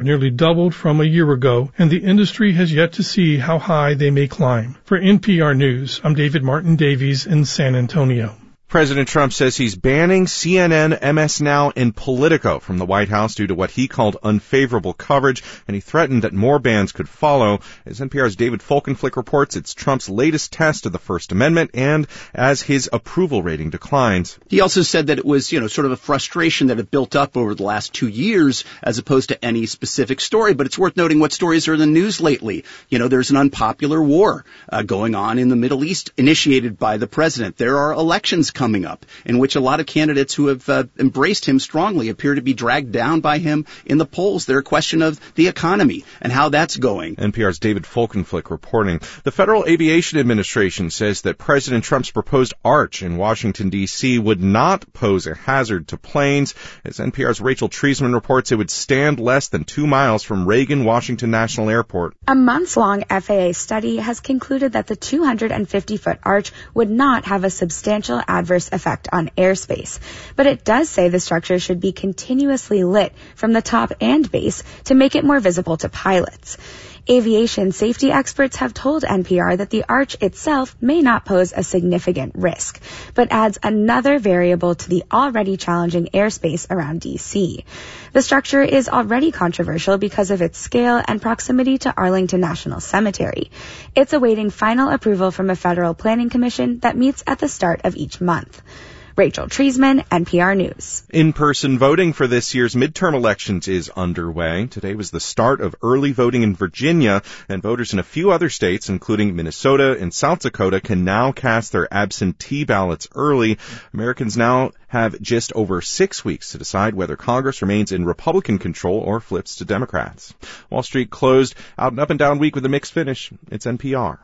nearly doubled from a year ago, and the industry has yet to see how high they may climb. For NPR News, I'm David Martin Davies in San Antonio. President Trump says he's banning CNN, MS Now, and Politico from the White House due to what he called unfavorable coverage, and he threatened that more bans could follow. As NPR's David Folkenflik reports, it's Trump's latest test of the First Amendment, and as his approval rating declines. He also said that it was, sort of a frustration that had built up over the last 2 years as opposed to any specific story. But it's worth noting what stories are in the news lately. There's an unpopular war going on in the Middle East initiated by the president. There are elections coming up in which a lot of candidates who have embraced him strongly appear to be dragged down by him in the polls. They're a question of the economy and how that's going. NPR's David Folkenflik reporting. The Federal Aviation Administration says that President Trump's proposed arch in Washington, D.C. would not pose a hazard to planes. As NPR's Rachel Treisman reports, it would stand less than 2 miles from Reagan Washington National Airport. A months-long FAA study has concluded that the 250-foot arch would not have a substantial adverse effect on airspace. But it does say the structure should be continuously lit from the top and base to make it more visible to pilots. Aviation safety experts have told NPR that the arch itself may not pose a significant risk, but adds another variable to the already challenging airspace around D.C. The structure is already controversial because of its scale and proximity to Arlington National Cemetery. It's awaiting final approval from a federal planning commission that meets at the start of each month. Rachel Treisman, NPR News. In-person voting for this year's midterm elections is underway. Today was the start of early voting in Virginia, and voters in a few other states, including Minnesota and South Dakota, can now cast their absentee ballots early. Americans now have just over 6 weeks to decide whether Congress remains in Republican control or flips to Democrats. Wall Street closed out an up-and-down week with a mixed finish. It's NPR.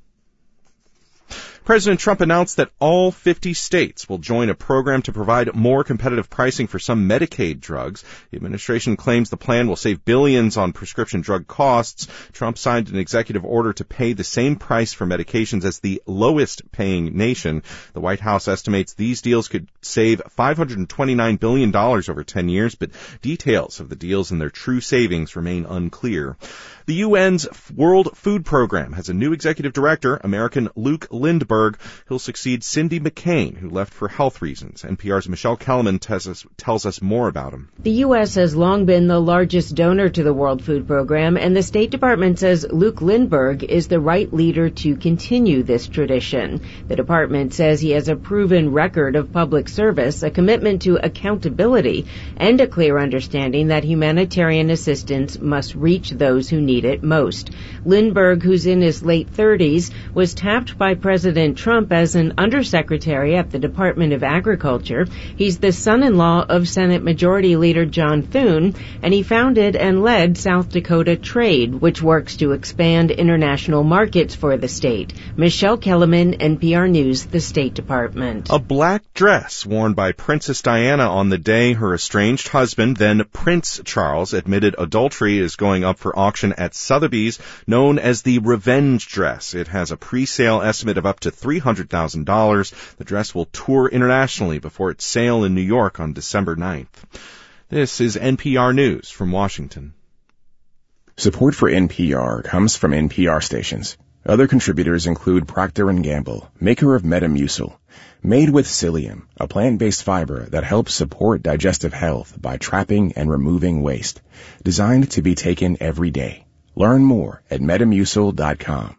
President Trump announced that all 50 states will join a program to provide more competitive pricing for some Medicaid drugs. The administration claims the plan will save billions on prescription drug costs. Trump signed an executive order to pay the same price for medications as the lowest paying nation. The White House estimates these deals could save $529 billion over 10 years, but details of the deals and their true savings remain unclear. The UN's World Food Program has a new executive director, American Luke Lindberg. He'll succeed Cindy McCain, who left for health reasons. NPR's Michelle Kellerman tells us more about him. The U.S. has long been the largest donor to the World Food Program, and the State Department says Luke Lindberg is the right leader to continue this tradition. The department says he has a proven record of public service, a commitment to accountability, and a clear understanding that humanitarian assistance must reach those who need it most. Lindberg, who's in his late 30s, was tapped by President Trump as an undersecretary at the Department of Agriculture. He's the son-in-law of Senate Majority Leader John Thune, and he founded and led South Dakota Trade, which works to expand international markets for the state. Michelle Kellerman, NPR News, the State Department. A black dress worn by Princess Diana on the day her estranged husband, then Prince Charles, admitted adultery is going up for auction at Sotheby's, known as the Revenge Dress. It has a pre-sale estimate of up to $300,000. The dress will tour internationally before its sale in New York on December 9th. This is NPR News from Washington. Support for NPR comes from NPR stations. Other contributors include Procter & Gamble, maker of Metamucil, made with psyllium, a plant-based fiber that helps support digestive health by trapping and removing waste, designed to be taken every day. Learn more at Metamucil.com.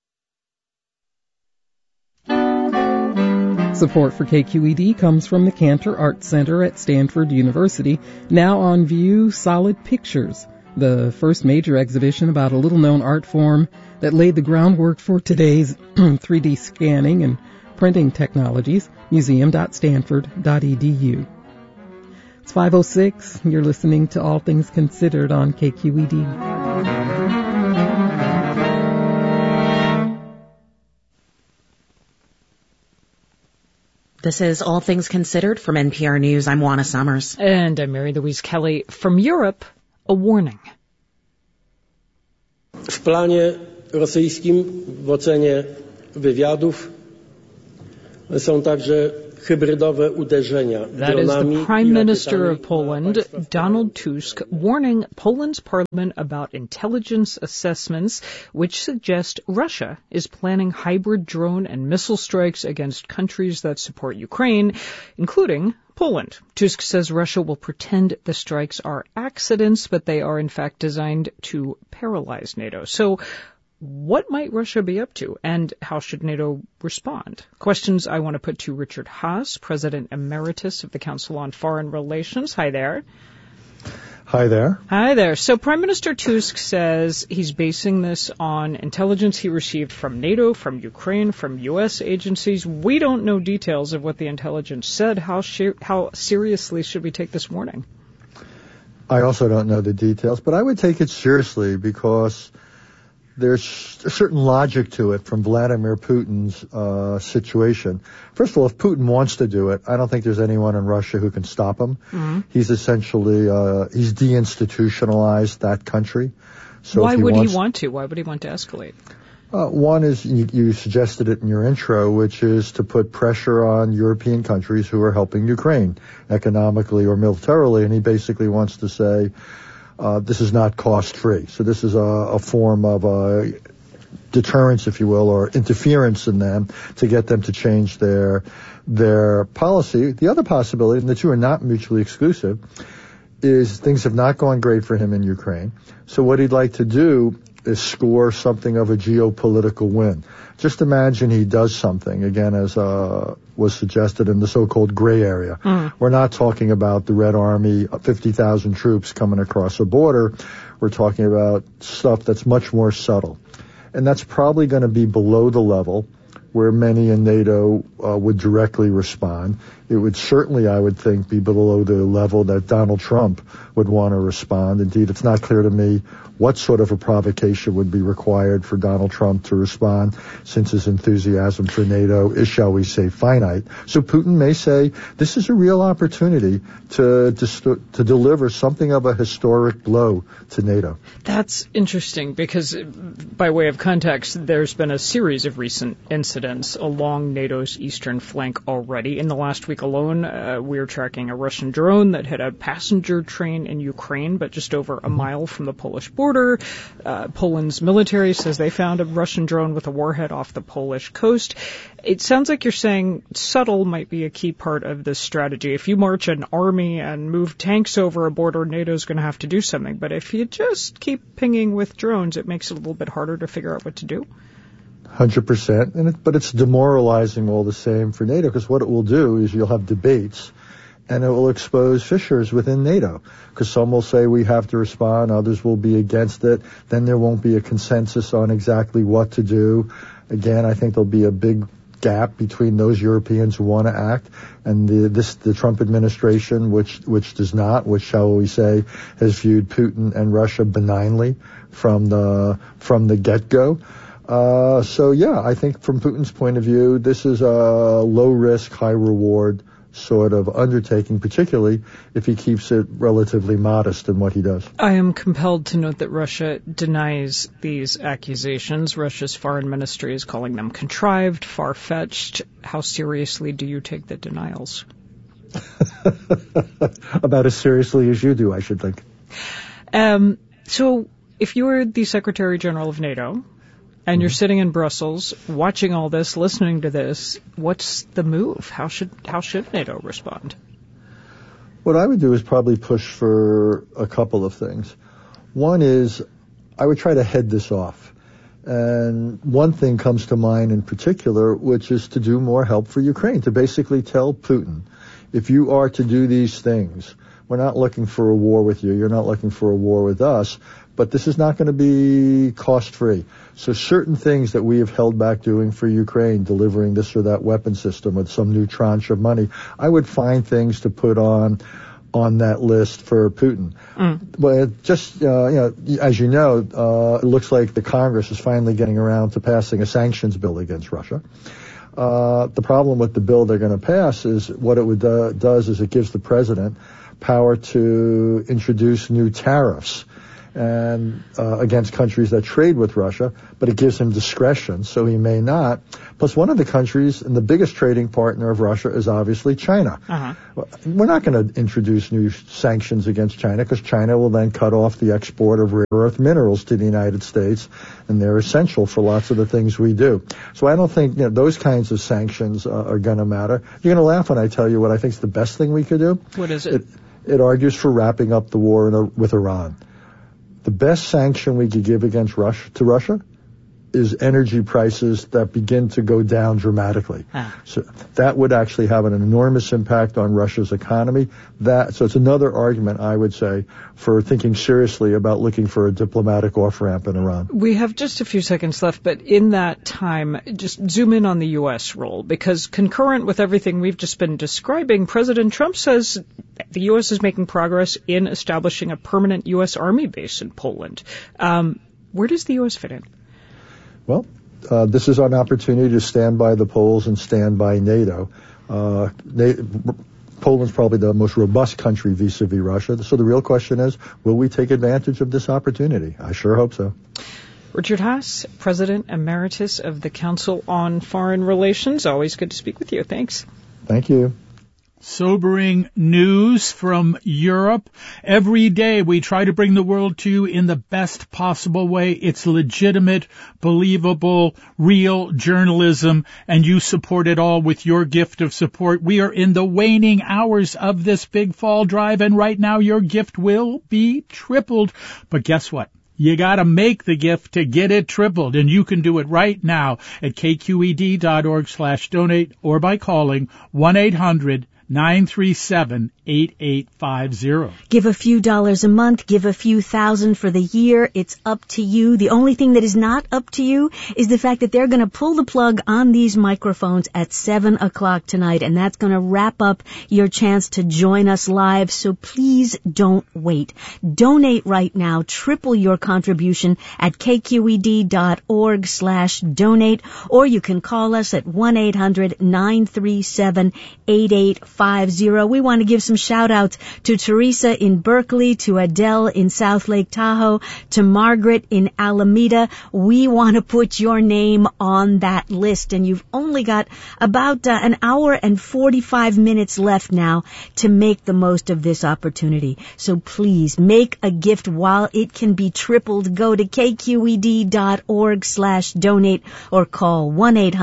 Support for KQED comes from the Cantor Arts Center at Stanford University. Now on view, Solid Pictures, the first major exhibition about a little-known art form that laid the groundwork for today's 3D scanning and printing technologies. Museum.stanford.edu. It's 5:06. You're listening to All Things Considered on KQED. This is All Things Considered from NPR News. I'm Juana Summers. And I'm Mary Louise Kelly. From Europe, a warning. W planie rosyjskim w ocenie wywiadów są także hybrydowe uderzenia dronami. That is the Prime Minister of Poland, Donald Tusk, warning Poland's parliament about intelligence assessments which suggest Russia is planning hybrid drone and missile strikes against countries that support Ukraine, including Poland. Tusk says Russia will pretend the strikes are accidents, but they are in fact designed to paralyze NATO. So what might Russia be up to, and how should NATO respond? Questions I want to put to Richard Haass, President Emeritus of the Council on Foreign Relations. Hi there. Hi there. Hi there. So Prime Minister Tusk says he's basing this on intelligence he received from NATO, from Ukraine, from U.S. agencies. We don't know details of what the intelligence said. How seriously should we take this warning? I also don't know the details, but I would take it seriously because there's a certain logic to it from Vladimir Putin's situation. First of all, if Putin wants to do it, I don't think there's anyone in Russia who can stop him. Mm-hmm. He's essentially, he's deinstitutionalized that country. So Why would he want to? Why would he want to escalate? One is, you suggested it in your intro, which is to put pressure on European countries who are helping Ukraine economically or militarily, and he basically wants to say, this is not cost-free. So this is a form of deterrence, if you will, or interference in them to get them to change their policy. The other possibility, and the two are not mutually exclusive, is things have not gone great for him in Ukraine. So what he'd like to do is score something of a geopolitical win. Just imagine he does something, again, as was suggested in the so-called gray area. We're not talking about the Red Army, 50,000 troops coming across a border. We're talking about stuff that's much more subtle. And that's probably going to be below the level where many in NATO would directly respond. It would certainly, I would think, be below the level that Donald Trump would want to respond. Indeed, it's not clear to me what sort of a provocation would be required for Donald Trump to respond, since his enthusiasm for NATO is, shall we say, finite. So Putin may say, this is a real opportunity to deliver something of a historic blow to NATO. That's interesting because, by way of context, there's been a series of recent incidents along NATO's eastern flank already. In the last week alone, we're tracking a Russian drone that hit a passenger train in Ukraine, but just over a mile from the Polish border. Poland's military says they found a Russian drone with a warhead off the Polish coast. It sounds like you're saying subtle might be a key part of this strategy. If you march an army and move tanks over a border, NATO's going to have to do something. But if you just keep pinging with drones, it makes it a little bit harder to figure out what to do. 100%. But it's demoralizing all the same for NATO, because what it will do is you'll have debates, and it will expose fissures within NATO, because some will say we have to respond, others will be against it. Then there won't be a consensus on exactly what to do. Again, I think there'll be a big gap between those Europeans who want to act and the Trump administration, which does not, which, shall we say, has viewed Putin and Russia benignly from the get-go. So yeah, I think from Putin's point of view, this is a low-risk, high-reward sort of undertaking, particularly if he keeps it relatively modest in what he does. I am compelled to note that Russia denies these accusations. Russia's foreign ministry is calling them contrived, far-fetched. How seriously do you take the denials? About as seriously as you do, I should think. So if you were the Secretary General of NATO, and you're sitting in Brussels, watching all this, listening to this, what's the move? How should NATO respond? What I would do is probably push for a couple of things. One is I would try to head this off. And one thing comes to mind in particular, which is to do more help for Ukraine, to basically tell Putin, if you are to do these things, we're not looking for a war with you, you're not looking for a war with us, but this is not going to be cost-free. So certain things that we have held back doing for Ukraine, delivering this or that weapon system with some new tranche of money, I would find things to put on that list for Putin. But just, as you know, it looks like the Congress is finally getting around to passing a sanctions bill against Russia. The problem with the bill they're going to pass is what it does is it gives the president power to introduce new tariffs. and against countries that trade with Russia, but it gives him discretion, so he may not. Plus, one of the countries and the biggest trading partner of Russia is obviously China. We're not going to introduce new sanctions against China because China will then cut off the export of rare earth minerals to the United States, and they're essential for lots of the things we do. So I don't think those kinds of sanctions are going to matter. You're going to laugh when I tell you what I think is the best thing we could do. What is it? It argues for wrapping up the war with Iran. The best sanction we could give against Russia is energy prices that begin to go down dramatically. So that would actually have an enormous impact on Russia's economy. So it's another argument, I would say, for thinking seriously about looking for a diplomatic off-ramp in Iran. We have just a few seconds left, but in that time, just zoom in on the U.S. role, because concurrent with everything we've just been describing, President Trump says the U.S. is making progress in establishing a permanent U.S. Army base in Poland. Where does the U.S. fit in? Well, this is an opportunity to stand by the Poles and stand by NATO. Poland's probably the most robust country vis-a-vis Russia. So the real question is, will we take advantage of this opportunity? I sure hope so. Richard Haass, President Emeritus of the Council on Foreign Relations. Always good to speak with you. Thanks. Thank you. Sobering news from Europe. Every day we try to bring the world to you in the best possible way. It's legitimate, believable, real journalism, and you support it all with your gift of support. We are in the waning hours of this big fall drive, and right now your gift will be tripled. But guess what? You gotta make the gift to get it tripled, and you can do it right now at kqed.org/donate or by calling 1-800-937-8850. Give a few dollars a month, give a few thousand for the year. It's up to you. The only thing that is not up to you is the fact that they're going to pull the plug on these microphones at 7 o'clock tonight, and that's going to wrap up your chance to join us live. So please don't wait. Donate right now. Triple your contribution at kqed.org/donate, or you can call us at 1-800-937-8850. We want to give some shout outs to Teresa in Berkeley, to Adele in South Lake Tahoe, to Margaret in Alameda. We want to put your name on that list, and you've only got about an hour and 45 minutes left now to make the most of this opportunity. So please make a gift while it can be tripled. Go to kqed.org/donate or call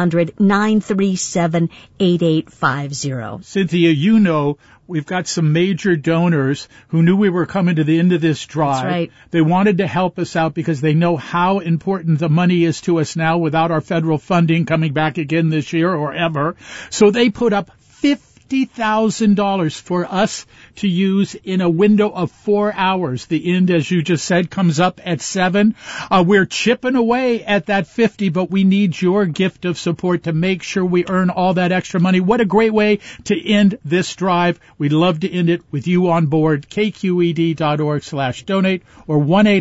1-800-937-8850. Cynthia, you know, we've got some major donors who knew we were coming to the end of this drive. That's right. They wanted to help us out because they know how important the money is to us now without our federal funding coming back again this year or ever. So they put up $50,000 for us to use in a window of 4 hours. The end, as you just said, comes up at 7. We're chipping away at that 50, but we need your gift of support to make sure we earn all that extra money. What a great way to end this drive. We'd love to end it with you on board. kqed.org/donate or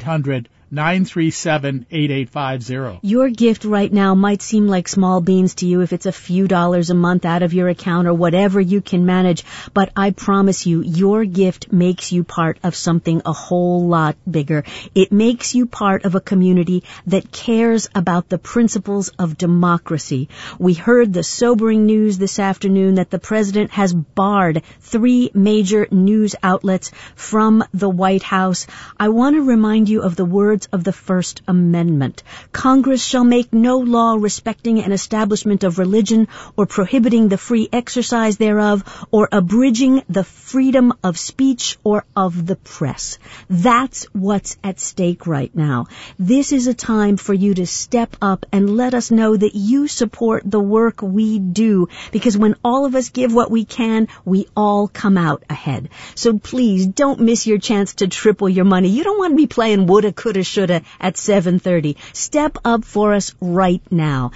1-800-937-8850. Your gift right now might seem like small beans to you if it's a few dollars a month out of your account or whatever you can manage, but I promise you, your gift makes you part of something a whole lot bigger. It makes you part of a community that cares about the principles of democracy. We heard the sobering news this afternoon that the president has barred 3 major news outlets from the White House. I want to remind you of the words of the First Amendment. Congress shall make no law respecting an establishment of religion or prohibiting the free exercise thereof or abridging the freedom of speech or of the press. That's what's at stake right now. This is a time for you to step up and let us know that you support the work we do, because when all of us give what we can, we all come out ahead. So please don't miss your chance to triple your money. You don't want to be playing woulda, coulda, shoulda at 7:30. Step up for us right now.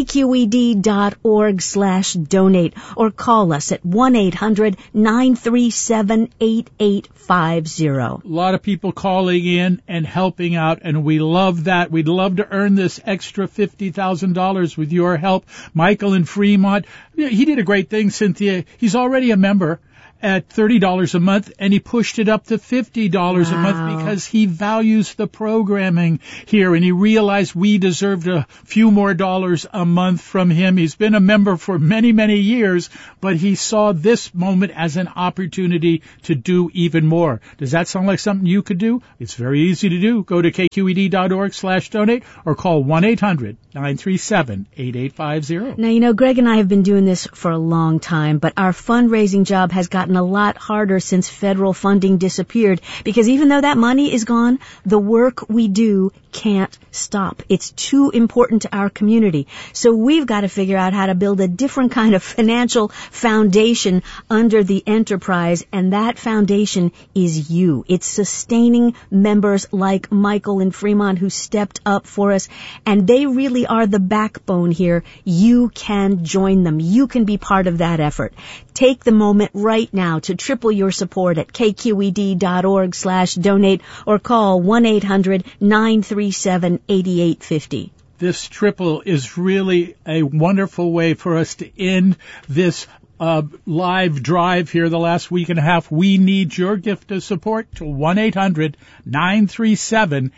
kqed.org/donate or call us at 1-800-937-8850. A lot of people calling in and helping out, and we love that. We'd love to earn this extra $50,000 with your help. Michael in Fremont, he did a great thing, Cynthia. He's already a member, at $30 a month, and he pushed it up to $50 a month because he values the programming here, and he realized we deserved a few more dollars a month from him. He's been a member for many, many years, but he saw this moment as an opportunity to do even more. Does that sound like something you could do? It's very easy to do. Go to kqed.org/donate or call 1-800-937-8850. Now, Greg and I have been doing this for a long time, but our fundraising job has gotten a lot harder since federal funding disappeared, because even though that money is gone, the work we do can't stop. It's too important to our community. So we've got to figure out how to build a different kind of financial foundation under the enterprise, and that foundation is you. It's sustaining members like Michael in Fremont who stepped up for us, and they really are the backbone here. You can join them. You can be part of that effort. Take the moment right now to triple your support at kqed.org/donate or call 1-800-937-8850. This triple is really a wonderful way for us to end this live drive here the last week and a half. We need your gift of support to 1-800-937-8850.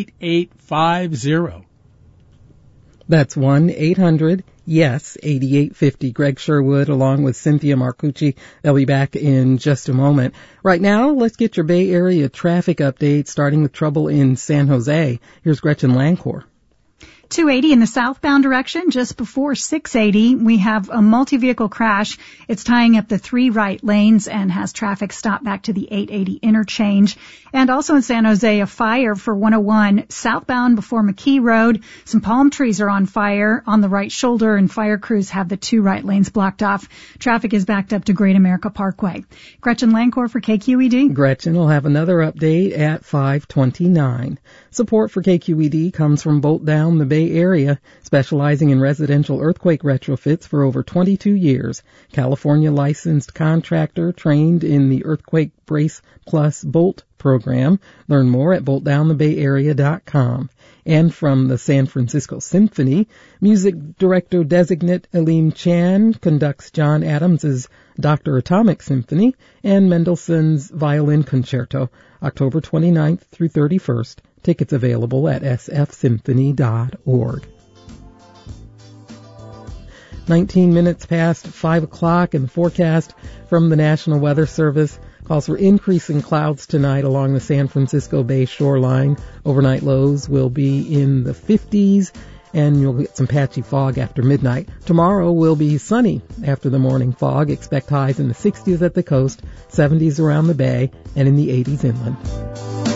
That's 1-800-YES-8850. Greg Sherwood along with Cynthia Marcucci. They'll be back in just a moment. Right now, let's get your Bay Area traffic update, starting with trouble in San Jose. Here's Gretchen Lancor. 280 in the southbound direction, just before 680, we have a multi-vehicle crash. It's tying up the 3 right lanes and has traffic stop back to the 880 interchange. And also in San Jose, a fire for 101 southbound before McKee Road. Some palm trees are on fire on the right shoulder, and fire crews have the 2 right lanes blocked off. Traffic is backed up to Great America Parkway. Gretchen Lancor for KQED. Gretchen will have another update at 5:29. Support for KQED comes from Bolt Down, the Bay Area, specializing in residential earthquake retrofits for over 22 years. California licensed contractor trained in the Earthquake Brace Plus Bolt program. Learn more at boltdownthebayarea.com. And from the San Francisco Symphony, music director designate Aleem Chan conducts John Adams's Dr. Atomic Symphony and Mendelssohn's Violin Concerto, October 29th through 31st. Tickets available at sfsymphony.org. 19 minutes past 5 o'clock, and the forecast from the National Weather Service calls for increasing clouds tonight along the San Francisco Bay shoreline. Overnight lows will be in the 50s, and you'll get some patchy fog after midnight. Tomorrow will be sunny after the morning fog. Expect highs in the 60s at the coast, 70s around the bay, and in the 80s inland.